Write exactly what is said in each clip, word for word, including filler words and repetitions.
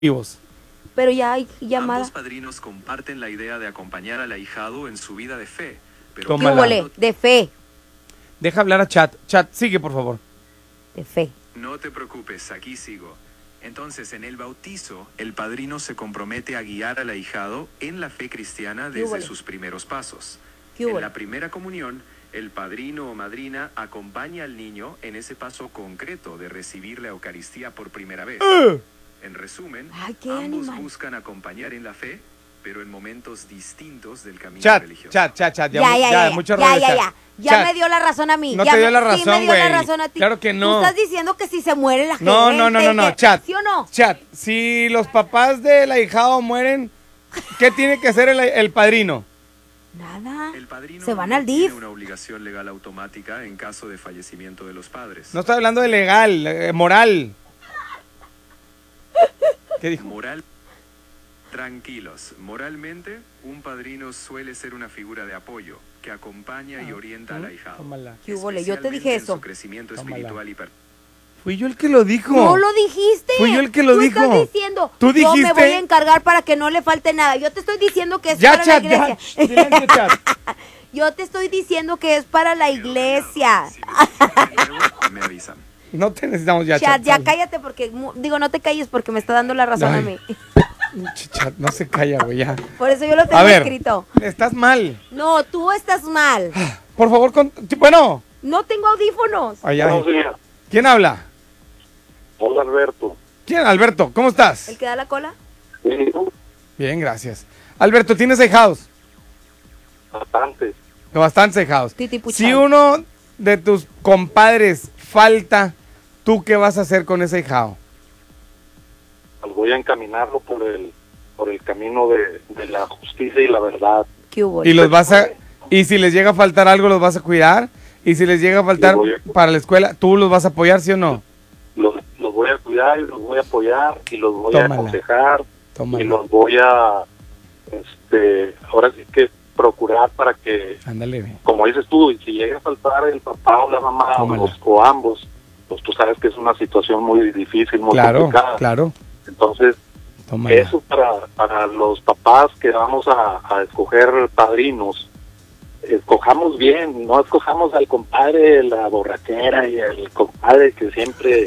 vivos. Pero ya hay llamada. Ambos padrinos comparten la idea de acompañar al ahijado en su vida de fe. Pero ¿Qué huele? De fe. Deja hablar a Chat. Chat, sigue, por favor. De fe. No te preocupes, aquí sigo. Entonces, en el bautizo, el padrino se compromete a guiar al ahijado en la fe cristiana desde sus primeros pasos. En la primera comunión, el padrino o madrina acompaña al niño en ese paso concreto de recibir la Eucaristía por primera vez. Uh. En resumen, Ay, ambos animal. buscan acompañar en la fe, pero en momentos distintos del camino Chat, religioso. chat, chat, chat. Ya, ya, ya, ya, ya, mucho ya, rollo, ya, chat. ya. Ya Chat. me dio la razón a mí. No ya te dio me, la sí razón, me dio la güey. razón a ti. Claro que no. Tú estás diciendo que si se muere la gente. No, no, no, no, no, que- Chat. ¿Sí o no? Chat, si los papás del ahijado mueren, ¿qué tiene que hacer el, el padrino? Nada. El padrino Se van no al D I tiene F. una obligación legal automática en caso de fallecimiento de los padres. No estoy hablando de legal, eh, moral. ¿Qué dijo? Moral. Tranquilos. Moralmente, un padrino suele ser una figura de apoyo que acompaña y orienta al ahijado. Tómala. ¿Qué hubo? Yo te dije especialmente en eso. su crecimiento Tómala. espiritual y per- Fui yo el que lo dijo. No lo dijiste. Fui yo el que lo Tú dijo. estás diciendo. Tú Yo me dijiste- voy a encargar para que no le falte nada. Yo te estoy diciendo que es Ya, para Chat, la ya. iglesia. Silencio, Chat. Yo te estoy diciendo que es para la iglesia. Si necesitan de nuevo, me avisan. No te necesitamos ya, Chat, Chat. ya sal. cállate porque, mu- digo, no te calles porque me está dando la razón Ay. a mí. Ch- Chat, no se calla, güey, ya. Por eso yo lo tengo A ver, escrito. estás mal. No, tú estás mal. Por favor, con... bueno. No tengo audífonos. Ay, ay. Buenos días. ¿Quién habla? Hola, Alberto. ¿Quién? Alberto, ¿cómo estás? ¿El que da la cola? Sí, ¿tú? Bien, gracias. Alberto, ¿tienes ahijados? Bastante. Bastantes ahijados. Titi Puchal. Si uno de tus compadres falta, ¿tú qué vas a hacer con ese ahijado? Pues voy a encaminarlo por el por el camino de, de la justicia y la verdad. ¿Qué hubo? Y los vas a... Y si les llega a faltar algo, ¿los vas a cuidar? Y si les llega a faltar Los voy a- para la escuela, ¿tú los vas a apoyar, sí o no? Los, los voy a cuidar y los voy a apoyar y los voy Tómala. a aconsejar Tómala. y los voy a, este, ahora sí que procurar para que, Ándale, ve. como dices tú, si llega a faltar el papá o la mamá o, Tómala. los, o ambos, pues tú sabes que es una situación muy difícil, muy Claro, complicada. claro. Entonces, Tómala. eso para, para los papás que vamos a, a escoger padrinos, escojamos bien, no escojamos al compadre la borrachera y al compadre que siempre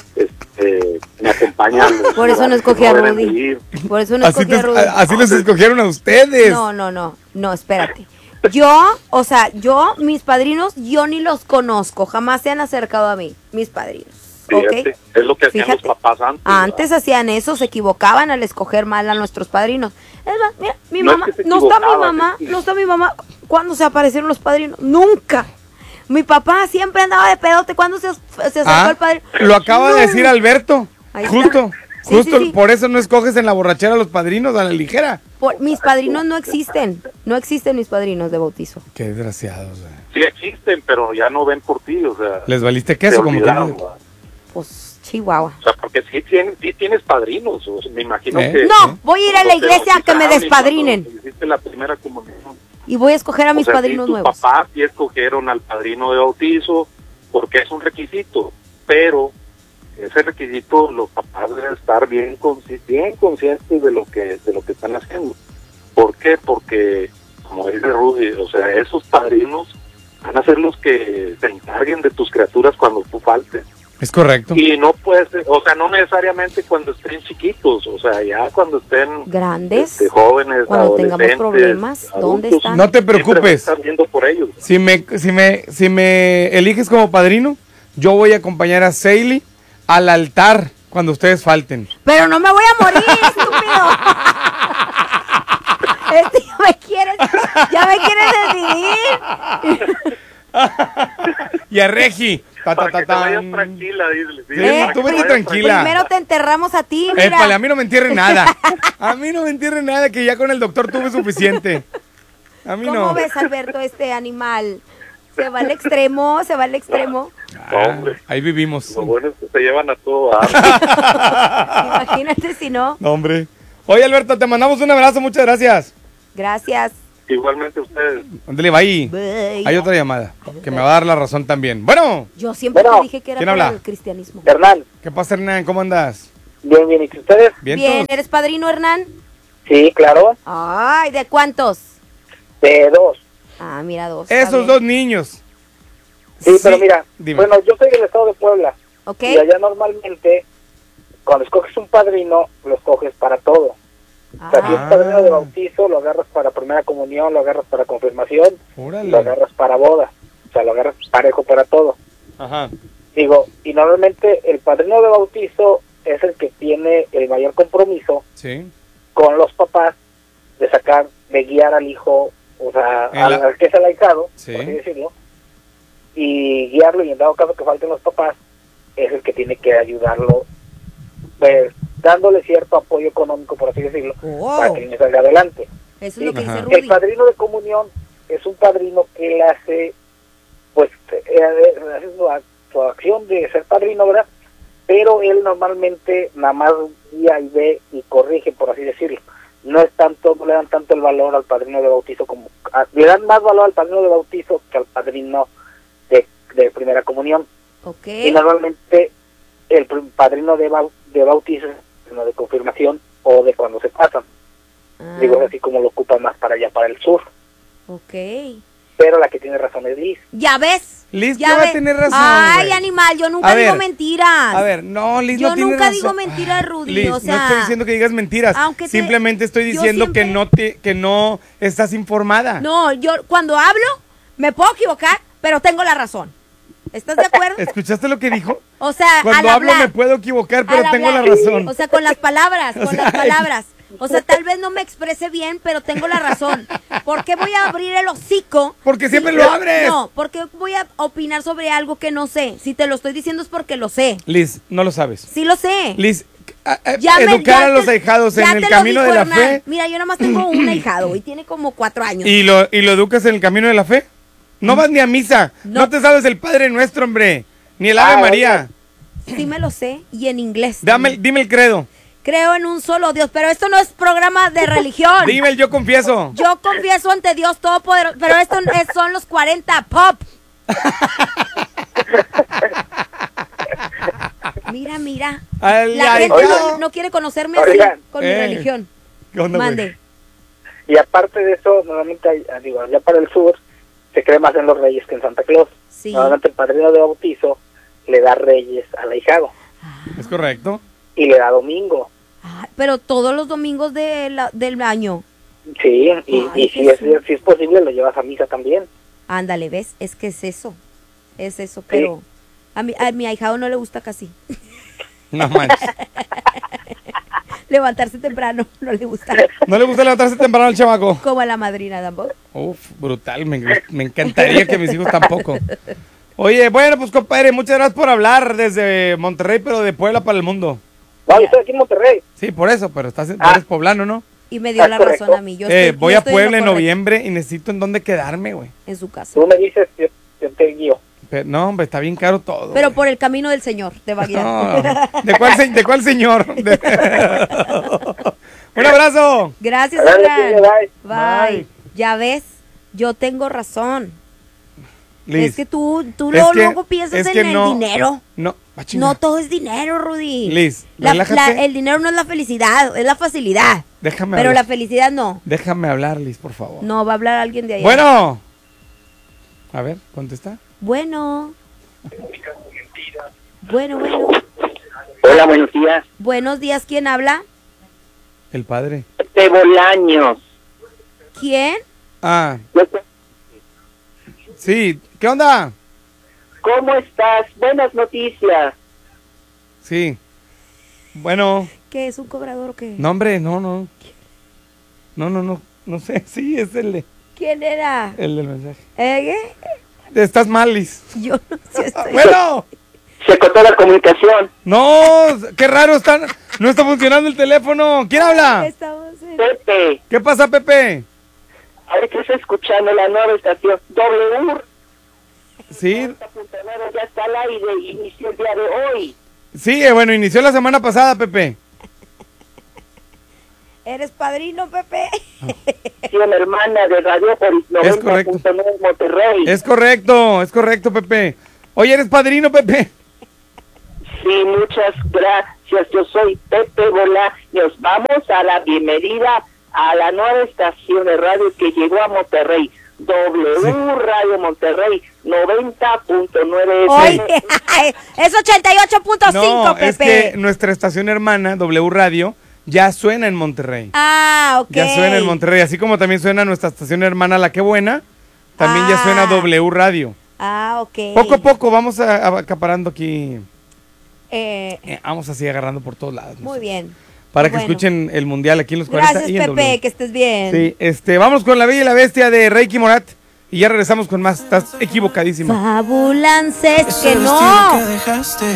este, me acompaña. a los Por eso no lugares escogí que a deben de Rudy. ir. Por eso no Así, escogí te- a Rudy. a- así los escogieron a ustedes. No, no, no, no, espérate. Yo, o sea, yo, mis padrinos, yo ni los conozco, jamás se han acercado a mí, mis padrinos. Fíjate, ¿Ok? es lo que hacían Fíjate. los papás antes. Antes hacían eso, se equivocaban al escoger mal a nuestros padrinos. Es más, mira, mi No es mamá, que se no está mi equivocaban, mamá, es que- no está mi mamá. ¿Cuándo se aparecieron los padrinos? Nunca. Mi papá siempre andaba de pedote. ¿Cuándo se, se acercó Ah, el padrino? lo acaba de decir Nunca. Alberto. Ahí está. Justo, Sí, justo sí, sí. por eso no escoges en la borrachera a los padrinos a la ligera. Por- mis padrinos no existen. No existen mis padrinos de bautizo. Qué desgraciados. güey. Sí existen, pero ya no ven por ti, o sea, Les valiste se queso como que olvidaron, no. ¿verdad? Pues, Chihuahua. O sea, porque sí tienes, sí tienes padrinos, o sea, me imagino ¿Eh? que... No, voy a ir a la cuando te iglesia a que me bautizaron y despadrinen. cuando Hiciste la primera comunión. Y voy a escoger a mis O sea, padrinos sí, tus nuevos. papás sí escogieron al padrino de bautizo porque es un requisito, pero ese requisito los papás deben estar bien, consci- bien conscientes de lo que de lo que están haciendo. ¿Por qué? Porque, como dice Rudy, o sea, esos padrinos van a ser los que se encarguen de tus criaturas cuando tú faltes. Es correcto. Y no puede ser, o sea, no necesariamente cuando estén chiquitos, o sea, ya cuando estén Grandes. este, jóvenes, Cuando tengamos adolescentes, problemas, ¿dónde adultos, están? No te siempre vas a preocupes. estar viendo por ellos. Si me, si me, si me eliges como padrino, yo voy a acompañar a Seili al altar cuando ustedes falten. Pero no me voy a morir, estúpido. Este, ya me quieres, ya me quieres decidir. Y a Regi. Ta, ta, Para ta, que te vayas tan. tranquila, dile. Sí, dile, para tú que vete te vayas tranquila. Primero te enterramos a ti, mira. Épale, a mí no me entierren nada. A mí no me entierren nada, que ya con el doctor tuve suficiente. A mí ¿Cómo no. ves, Alberto, este animal? Se va al extremo, se va al extremo. Ah, Hombre. ahí vivimos. Lo bueno es que se llevan a todo. ¿Ah? Imagínate si no. No, hombre. Oye, Alberto, te mandamos un abrazo, muchas gracias. Gracias. Igualmente ustedes. Ándale, bye. Bye. Hay otra llamada que me va a dar la razón también. Bueno, Yo siempre Bueno, te dije que era ¿quién para habla? el cristianismo. Hernán, ¿qué pasa, Hernán? ¿Cómo andas? Bien, bien, ¿y ustedes? Bien, Bien, todos. ¿eres padrino, Hernán? Sí, claro, Ay, ¿de cuántos? de dos. Ah, mira, dos. está Esos bien. dos niños. Sí, pero mira, dime. bueno, yo soy del estado de Puebla. ¿Ok? Y allá normalmente, cuando escoges un padrino, lo escoges para todo. O sea, si es Ah. padrino de bautizo, lo agarras para primera comunión, lo agarras para confirmación, Órale. lo agarras para boda. O sea, lo agarras parejo para todo. Ajá. Digo, y normalmente el padrino de bautizo es el que tiene el mayor compromiso Sí. con los papás de sacar, de guiar al hijo, o sea, En al, la- al que es el ahijado, Sí. por así decirlo, y guiarlo, y en dado caso que falten los papás, es el que tiene que ayudarlo, pues, dándole cierto apoyo económico, por así decirlo, Oh. para que el niño salga adelante. Eso es lo que Ajá. dice El Rudy. padrino de comunión es un padrino que le hace, pues, eh, hace su, ac- su acción de ser padrino, ¿verdad? Pero él normalmente nada más guía y ve y corrige, por así decirlo. No es tanto, no le dan tanto el valor al padrino de bautizo como, a- le dan más valor al padrino de bautizo que al padrino de, de primera comunión. Ok. Y normalmente el pr- padrino de, bau- de bautizo es el padrino de confirmación o de cuando se casan. Ah, Digo, es así como lo ocupan más para allá, para el sur. ok. Pero la que tiene razón es Liz. Ya ves. Liz, ya ¿qué va a ves. tener razón, Ay, güey? animal, yo nunca A digo ver, mentiras. A ver, no, Liz Yo no tiene nunca razón. digo mentiras, Rudy, Liz, o sea, no estoy diciendo que digas mentiras. aunque te- Simplemente estoy yo diciendo que siempre- no te, que no estás informada. No, yo cuando hablo me puedo equivocar, pero tengo la razón. ¿Estás de acuerdo? ¿Escuchaste lo que dijo? O sea, Cuando al hablo hablar, me puedo equivocar, pero al tengo la hablar. razón. O sea, con las palabras, O con sea, las palabras. O sea, tal vez no me exprese bien, pero tengo la razón. ¿Por qué voy a abrir el hocico? Porque siempre Si- lo abres. No, porque voy a opinar sobre algo que no sé. Si te lo estoy diciendo es porque lo sé. Liz, no lo sabes. Sí lo sé. Liz, a- a- Ya me- educar ya a los te- ahijados ya en te el lo camino dijo de la Hernán. fe Mira, yo nada más tengo un ahijado y tiene como cuatro años. y lo, y lo educas en el camino de la fe. No vas ni a misa. No, No. te sabes el Padre Nuestro, hombre. Ni el Ave Ah, María. Sí me lo sé y en inglés. Dame, también. dime el credo. Creo en un solo Dios, pero esto no es programa de religión. Dime el yo confieso. Yo confieso ante Dios Todopoderoso, pero esto es- son los cuarenta pop. Mira, mira. Al La gente ahijado. no, no quiere conocerme así Oigan. con mi Eh. religión. ¿Qué onda, güey? Mande. Y aparte de eso, normalmente, hay- ah, digo, allá para el sur, se cree más en los reyes que en Santa Claus. Sí. Normalmente el padrino de bautizo le da reyes al ahijado Es correcto. y le da domingo. Ah, pero todos los domingos de la- del año. Sí, y, Ay, y si, es, Jesús. si es posible, lo llevas a misa también. Ándale, ¿ves? Es que es eso. Es eso, pero a mi, a mi ahijado no le gusta casi. No manches. Levantarse temprano no le gusta. ¿No le gusta levantarse temprano al chamaco? Como a la madrina tampoco. Uf, brutal. Me, me encantaría que mis hijos tampoco. Oye, bueno, pues compadre, muchas gracias por hablar desde Monterrey, pero de Puebla para el mundo. No, yo estoy aquí en Monterrey. Sí, por eso, pero estás, Ah. eres poblano, ¿no? Y me dio Ah, la correcto. razón a mí. Yo Eh, estoy- voy yo a estoy Puebla en lo correcto, noviembre y necesito en dónde quedarme, güey. En su casa. Tú me dices, yo, yo te guío. Pero, no, hombre, está bien caro todo. Pero güey. por el camino del Señor te va a guiar. No, ¿de cuál, se- de cuál señor? De- Un abrazo. Gracias, Ándale, Adrián. bye. Bye. Bye. Ya ves, yo tengo razón. Liz, Es que tú, tú es luego, que- luego piensas es en que el no- dinero. No, va chinga. No todo es dinero, Rudy. Liz, La- relájate. la- el dinero no es la felicidad, es la facilidad. Déjame Pero la hablar. felicidad no. Déjame hablar, Liz, por favor. No, va a hablar alguien de allá. Bueno. A ver, contesta. Bueno. Bueno, bueno. Hola, buenos días. Buenos días, ¿quién habla? El padre. Pepe Bolaños. ¿Quién? Ah, sí. ¿Qué onda? ¿Cómo estás? Buenas noticias. Sí. Bueno, ¿Qué es un cobrador o qué? no, hombre, no, no. No, no, no. No sé. Sí, es el, de- ¿Quién era? el del mensaje. ¿Eh? ¿Qué? Estás mal, Liz. Yo no sé. Estoy... Bueno. Se cortó la comunicación. No, qué raro está. No está funcionando el teléfono. ¿Quién habla? Estamos en... Pepe, ¿Qué pasa, Pepe? ahorita estoy escuchando la nueva estación W. Sí, noventa punto nueve ya está al aire. Inició el día de hoy. sí, eh, bueno, inició la semana pasada, Pepe. ¿Eres padrino, Pepe? Sí, una hermana de Radiopolis noventa correcto. punto nueve Monterrey. Es correcto, es correcto, Pepe. Oye, ¿eres padrino, Pepe? Sí, muchas gracias. Yo soy Pepe Bolaños. Vamos a la bienvenida a la nueva estación de radio que llegó a Monterrey. W sí. Radio Monterrey noventa punto nueve F M. Es ochenta y ocho punto cinco, no, Pepe. Es que nuestra estación hermana, W Radio, ya suena en Monterrey. Ah, ok. Ya suena en Monterrey, así como también suena nuestra estación hermana La Qué Buena, también ah. ya suena W Radio. Ah, ok. Poco a poco vamos a, a, acaparando aquí. Eh, eh, vamos así agarrando por todos lados. Muy bien. Para bueno. que escuchen el mundial aquí en los cuarenta. Gracias, y en Pepe, W. que estés bien. Sí, este, vamos con La Bella y la Bestia de Reiki Morat. Y ya regresamos con más. Estás equivocadísima. Fabulances que no. Que dejaste,